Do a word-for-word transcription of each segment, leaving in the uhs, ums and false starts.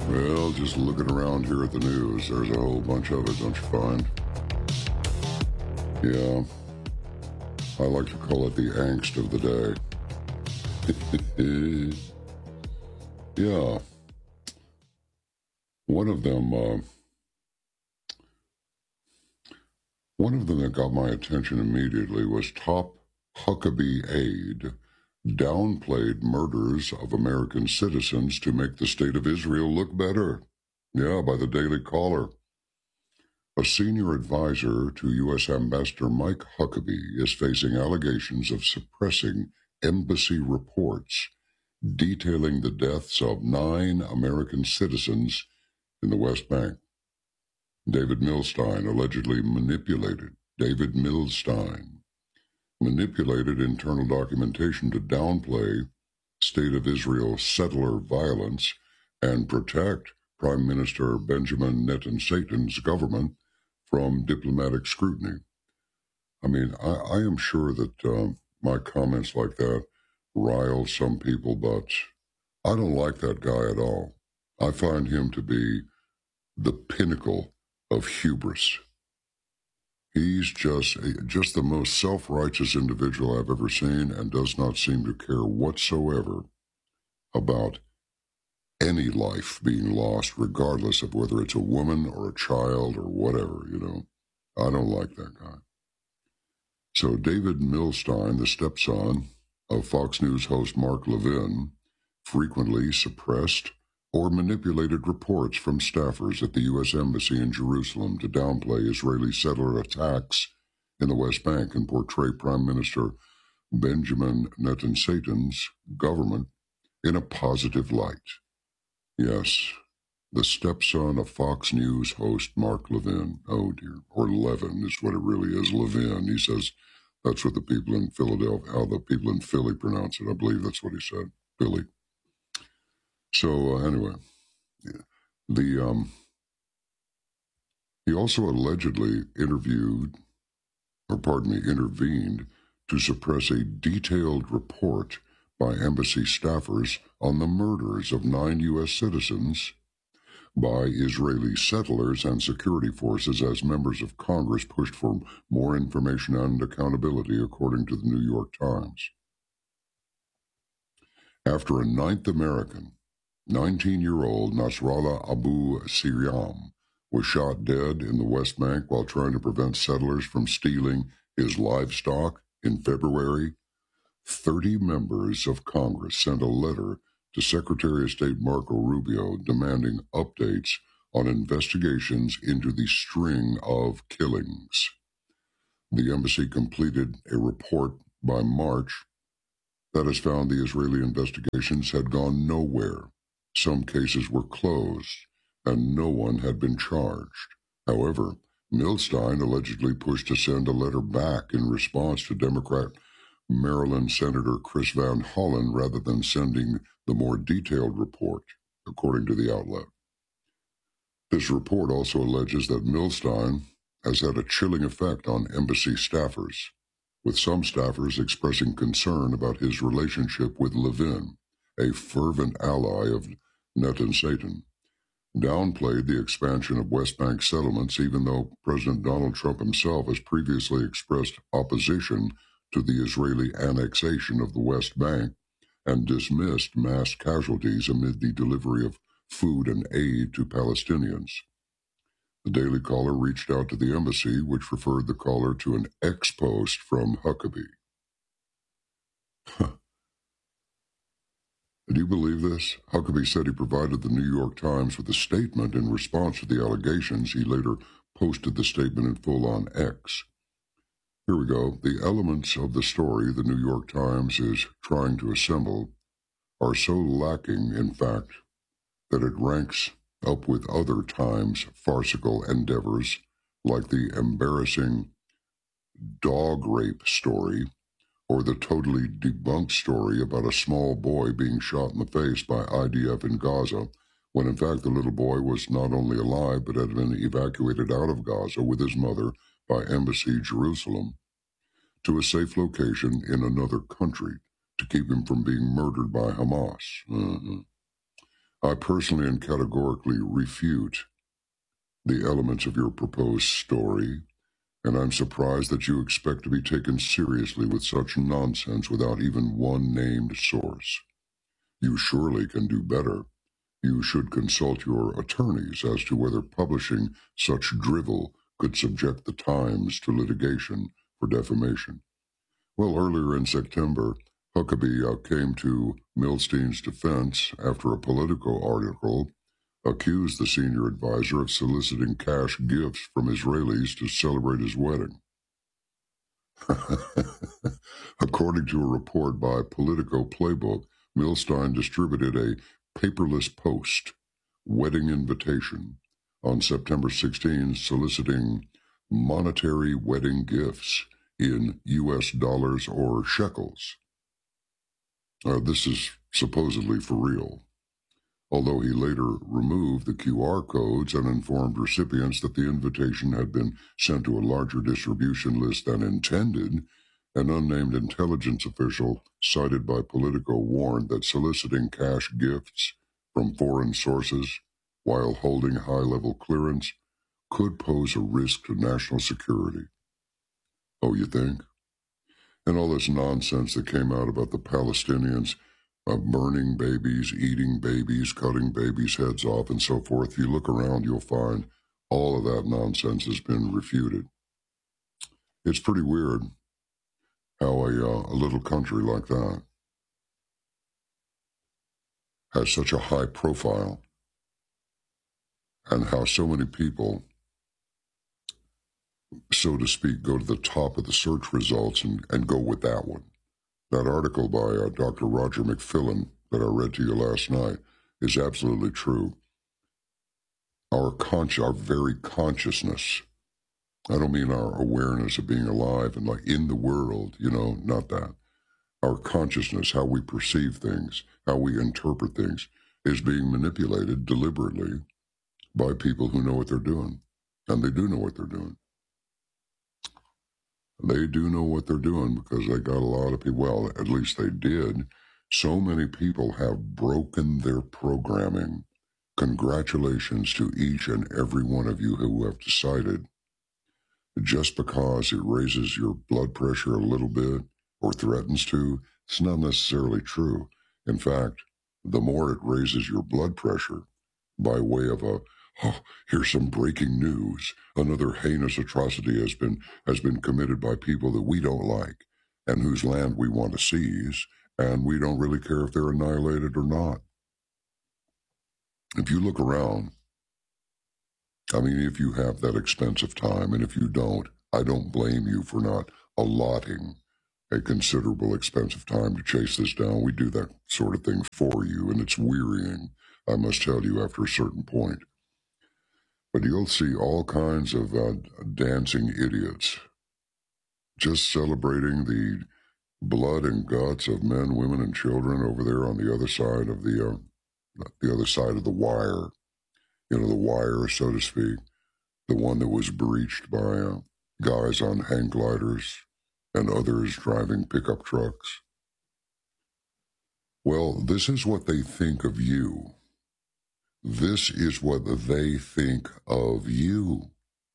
Well, just looking around here at the news, there's a whole bunch of it, don't you find? Yeah, I like to call it the angst of the day. Yeah. One of them, uh, one of them that got my attention immediately was top Huckabee aide downplayed murders of American citizens to make the state of Israel look better. Yeah, by the Daily Caller. A senior advisor to U S Ambassador Mike Huckabee is facing allegations of suppressing embassy reports detailing the deaths of nine American citizens in the West Bank. David Milstein allegedly manipulated, David Milstein manipulated internal documentation to downplay State of Israel settler violence and protect Prime Minister Benjamin Netanyahu's government from diplomatic scrutiny. I mean, I, I am sure that uh, my comments like that rile some people, but I don't like that guy at all. I find him to be the pinnacle of hubris. He's just just the most self-righteous individual I've ever seen and does not seem to care whatsoever about any life being lost, regardless of whether it's a woman or a child or whatever, you know. I don't like that guy. So David Milstein, the stepson of Fox News host Mark Levin, frequently suppressed or manipulated reports from staffers at the U S Embassy in Jerusalem to downplay Israeli settler attacks in the West Bank and portray Prime Minister Benjamin Netanyahu's government in a positive light. Yes, the stepson of Fox News host Mark Levin. Oh dear, or Levin is what it really is. Levin. He says that's what the people in Philadelphia, how the people in Philly pronounce it. I believe that's what he said. Philly. So uh, anyway, the um, he also allegedly interviewed, or pardon me, intervened to suppress a detailed report by embassy staffers on the murders of nine U S citizens by Israeli settlers and security forces as members of Congress pushed for more information and accountability, according to the New York Times. After a ninth American, nineteen-year-old Nasrallah Abu Siriam was shot dead in the West Bank while trying to prevent settlers from stealing his livestock in February, thirty members of Congress sent a letter to Secretary of State Marco Rubio demanding updates on investigations into the string of killings. The embassy completed a report by March that has found the Israeli investigations had gone nowhere. Some cases were closed, and no one had been charged. However, Milstein allegedly pushed to send a letter back in response to Democrat Maryland Senator Chris Van Hollen rather than sending the more detailed report, according to the outlet. This report also alleges that Milstein has had a chilling effect on embassy staffers, with some staffers expressing concern about his relationship with Levin, a fervent ally of Netanyahu, downplayed the expansion of West Bank settlements, even though President Donald Trump himself has previously expressed opposition to the Israeli annexation of the West Bank and dismissed mass casualties amid the delivery of food and aid to Palestinians. The Daily Caller reached out to the embassy, which referred the caller to an ex-post from Huckabee. Do you believe this? Huckabee said he provided the New York Times with a statement in response to the allegations. He later posted the statement in full on X. Here we go. The elements of the story the New York Times is trying to assemble are so lacking, in fact, that it ranks up with other Times farcical endeavors like the embarrassing dog rape story or the totally debunked story about a small boy being shot in the face by I D F in Gaza, when in fact the little boy was not only alive but had been evacuated out of Gaza with his mother by Embassy Jerusalem to a safe location in another country to keep him from being murdered by Hamas. Uh-huh. I personally and categorically refute the elements of your proposed story, and I'm surprised that you expect to be taken seriously with such nonsense without even one named source. You surely can do better. You should consult your attorneys as to whether publishing such drivel could subject the Times to litigation for defamation. Well, earlier in September, Huckabee uh, came to Milstein's defense after a Politico article accused the senior advisor of soliciting cash gifts from Israelis to celebrate his wedding. According to a report by Politico Playbook, Milstein distributed a paperless post, wedding invitation, on September sixteenth, soliciting monetary wedding gifts in U S dollars or shekels. Uh, this is supposedly for real, although he later removed the Q R codes and informed recipients that the invitation had been sent to a larger distribution list than intended. An unnamed intelligence official cited by Politico warned that soliciting cash gifts from foreign sources while holding high-level clearance could pose a risk to national security. Oh, you think? And all this nonsense that came out about the Palestinians uh, burning babies, eating babies, cutting babies' heads off, and so forth. If you look around, you'll find all of that nonsense has been refuted. It's pretty weird how a, uh, a little country like that has such a high profile, and how so many people, so to speak, go to the top of the search results and, and go with that one. That article by uh, Doctor Roger McFillin that I read to you last night is absolutely true. Our consci- our very consciousness, I don't mean our awareness of being alive and like in the world, you know, not that. Our consciousness, how we perceive things, how we interpret things, is being manipulated deliberately by people who know what they're doing. And they do know what they're doing. They do know what they're doing because they got a lot of people, well, at least they did. So many people have broken their programming. Congratulations to each and every one of you who have decided just because it raises your blood pressure a little bit or threatens to, it's not necessarily true. In fact, the more it raises your blood pressure by way of a, oh, here's some breaking news. Another heinous atrocity has been has been committed by people that we don't like and whose land we want to seize, and we don't really care if they're annihilated or not. If you look around, I mean, if you have that expensive time, and if you don't, I don't blame you for not allotting a considerable expensive time to chase this down. We do that sort of thing for you, and it's wearying, I must tell you, after a certain point. But you'll see all kinds of uh, dancing idiots just celebrating the blood and guts of men, women, and children over there on the other side of the uh, the other side of the wire. You know, the wire, so to speak, the one that was breached by uh, guys on hang gliders and others driving pickup trucks. Well, this is what they think of you. This is what they think of you.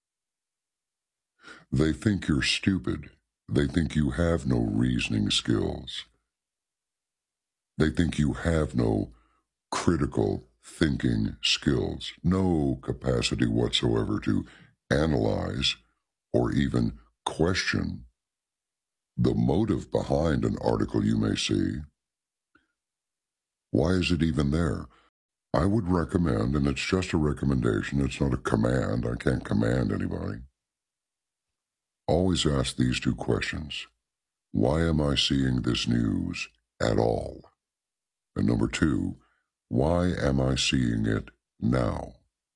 They think you're stupid. They think you have no reasoning skills. They think you have no critical thinking skills, no capacity whatsoever to analyze or even question the motive behind an article you may see. Why is it even there? I would recommend, and it's just a recommendation, it's not a command, I can't command anybody. Always ask these two questions. Why am I seeing this news at all? And number two, why am I seeing it now?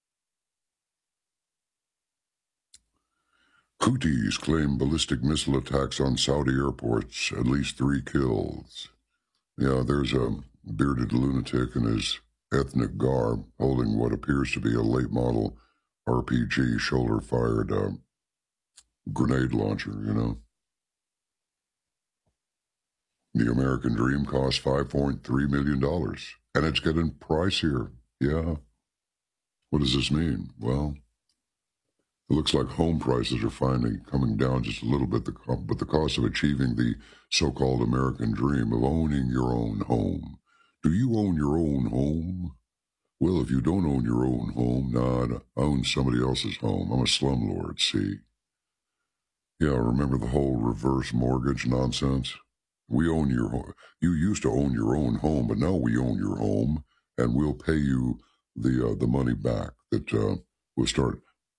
Houthis claim ballistic missile attacks on Saudi airports, at least three kills. Yeah, there's a bearded lunatic in his ethnic garb holding what appears to be a late model R P G shoulder-fired uh, grenade launcher, you know. The American dream cost five point three million dollars, and it's getting pricier Yeah. What does this mean? Well, it looks like home prices are finally coming down just a little bit, but the cost of achieving the so-called American dream of owning your own home. Do you own your own home? Well, if you don't own your own home, nah, I own somebody else's home. I'm a slumlord, see? Yeah, remember the whole reverse mortgage nonsense? We own your home. You used to own your own home, but now we own your home, and we'll pay you the uh, the money back. That uh, we'll start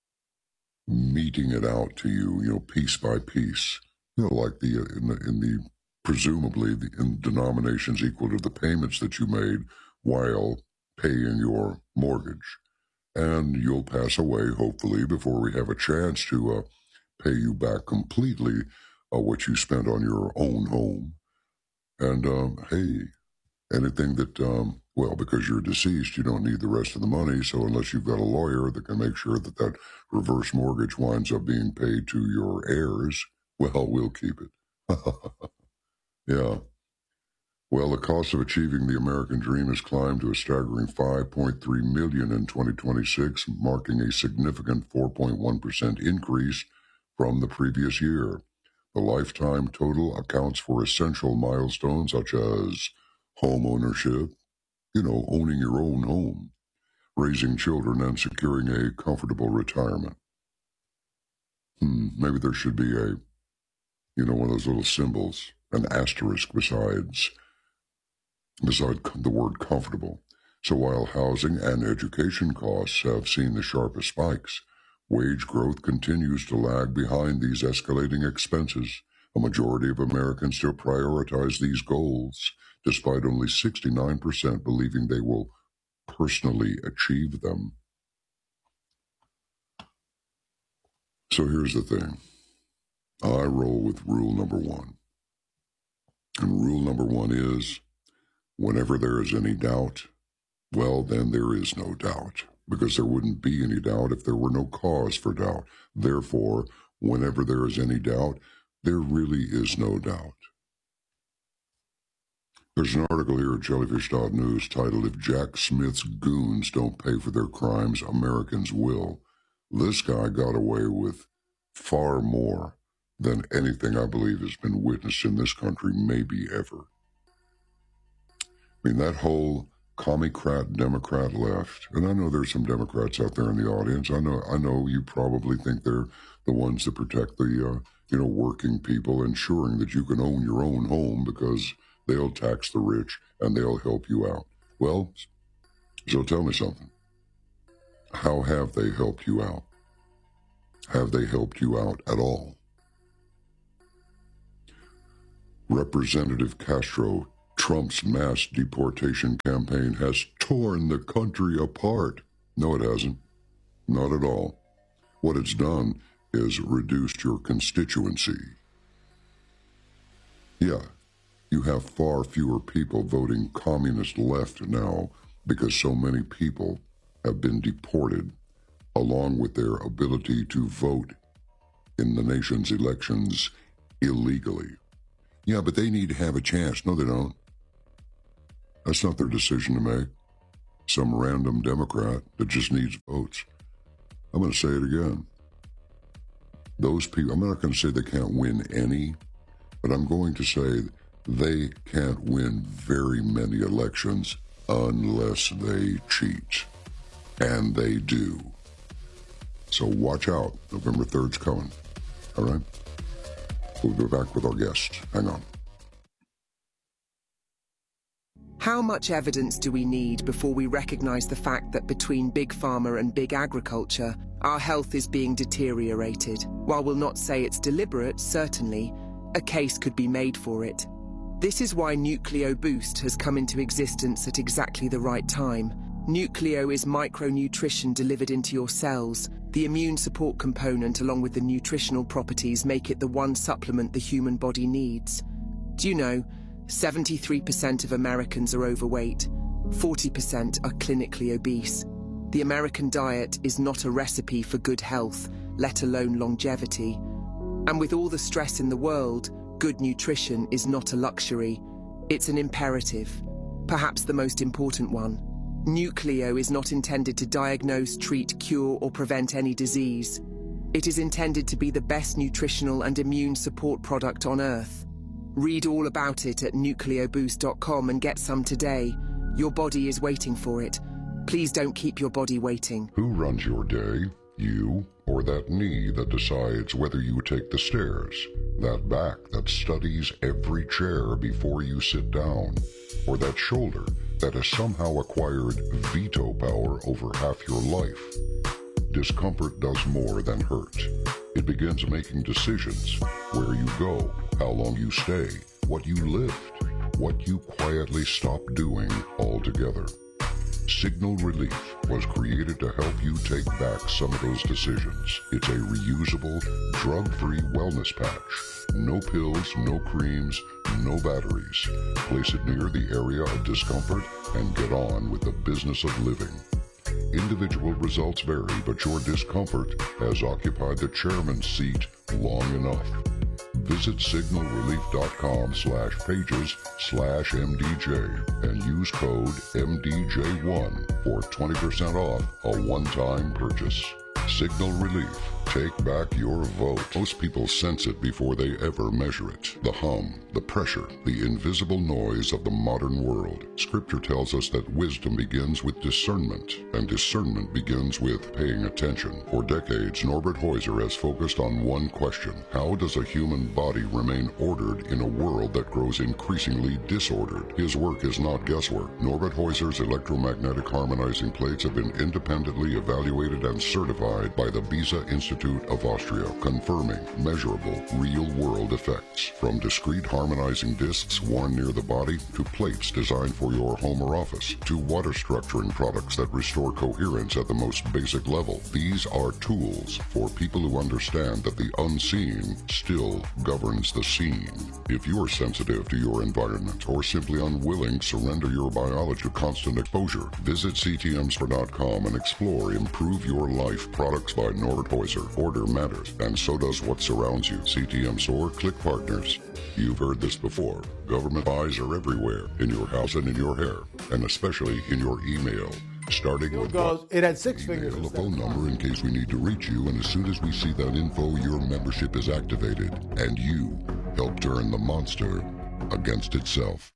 meting it out to you, you know, piece by piece. You know, like the uh, in the in the presumably the, in denominations equal to the payments that you made while paying your mortgage, and you'll pass away hopefully before we have a chance to uh, pay you back completely uh, what you spent on your own home. And um, hey, anything that, um, well, because you're deceased, you don't need the rest of the money. So unless you've got a lawyer that can make sure that that reverse mortgage winds up being paid to your heirs, well, we'll keep it. Yeah. Well, the cost of achieving the American dream has climbed to a staggering five point three million dollars in twenty twenty-six, marking a significant four point one percent increase from the previous year. The lifetime total accounts for essential milestones such as home ownership, you know, owning your own home, raising children, and securing a comfortable retirement. Hmm, maybe there should be a, you know, one of those little symbols, an asterisk besides, beside the word comfortable. So while housing and education costs have seen the sharpest spikes, wage growth continues to lag behind these escalating expenses. A majority of Americans still prioritize these goals, despite only sixty-nine percent believing they will personally achieve them. So here's the thing. I roll with rule number one. And rule number one is, whenever there is any doubt, well, then there is no doubt, because there wouldn't be any doubt if there were no cause for doubt. Therefore, whenever there is any doubt, there really is no doubt. There's an article here at jellyfish dot news titled, "If Jack Smith's goons don't pay for their crimes, Americans will." This guy got away with far more than anything I believe has been witnessed in this country, maybe ever. I mean, that whole commie-crat Democrat left, and I know there's some Democrats out there in the audience. I know, I know you probably think they're the ones that protect the, uh, you know, working people, ensuring that you can own your own home because they'll tax the rich and they'll help you out. Well, so tell me something. How have they helped you out? Have they helped you out at all? Representative Castro, Trump's mass deportation campaign has torn the country apart. No, it hasn't. Not at all. What it's done is reduced your constituency. Yeah, you have far fewer people voting communist left now because so many people have been deported, along with their ability to vote in the nation's elections illegally. Yeah, but they need to have a chance. No, they don't. That's not their decision to make. Some random Democrat that just needs votes. I'm going to say it again. Those people, I'm not going to say they can't win any, but I'm going to say they can't win very many elections unless they cheat. And they do. So watch out. November third's coming. All right? We'll be back with our guest. Hang on. How much evidence do we need before we recognize the fact that between big pharma and big agriculture, our health is being deteriorated? While we'll not say it's deliberate, certainly, a case could be made for it. This is why Nucleo Boost has come into existence at exactly the right time. Nucleo is micronutrition delivered into your cells. The immune support component along with the nutritional properties make it the one supplement the human body needs. Do you know, seventy-three percent of Americans are overweight, forty percent are clinically obese. The American diet is not a recipe for good health, let alone longevity. And with all the stress in the world, good nutrition is not a luxury. It's an imperative, perhaps the most important one. Nucleo is not intended to diagnose, treat, cure, or prevent any disease. It is intended to be the best nutritional and immune support product on Earth. Read all about it at nucleo boost dot com and get some today. Your body is waiting for it. Please don't keep your body waiting. Who runs your day? You or that knee that decides whether you take the stairs? That back that studies every chair before you sit down? Or that shoulder that has somehow acquired veto power over half your life? Discomfort does more than hurt. It begins making decisions: where you go, how long you stay, what you lift, what you quietly stop doing altogether. Signal Relief was created to help you take back some of those decisions. It's a reusable, drug-free wellness patch. No pills, no creams, no batteries. Place it near the area of discomfort and get on with the business of living. Individual results vary, but your discomfort has occupied the chairman's seat long enough. Visit signal relief dot com slash pages slash M D J and use code M D J one for twenty percent off a one-time purchase. Signal Relief. Take back your vote. Most people sense it before they ever measure it. The hum, the pressure, the invisible noise of the modern world. Scripture tells us that wisdom begins with discernment, and discernment begins with paying attention. For decades, Norbert Heuser has focused on one question: how does a human body remain ordered in a world that grows increasingly disordered? His work is not guesswork. Norbert Heuser's electromagnetic harmonizing plates have been independently evaluated and certified by the Beza Institute of Austria, confirming measurable, real-world effects. From discrete harmonizing discs worn near the body, to plates designed for your home or office, to water structuring products that restore coherence at the most basic level. These are tools for people who understand that the unseen still governs the seen. If you are sensitive to your environment or simply unwilling to surrender your biology to constant exposure, visit C T M store dot com and explore Improve Your Life products by Norbert Heuser. Order matters, and so does what surrounds you. C T M Store, click partners. You've heard this before. Government buys are everywhere, in your house and in your hair, and especially in your email. Starting Here it with goes. what? It had six Email fingers a instead phone of five. number in case we need to reach you, and as soon as we see that info, your membership is activated, and you help turn the monster against itself.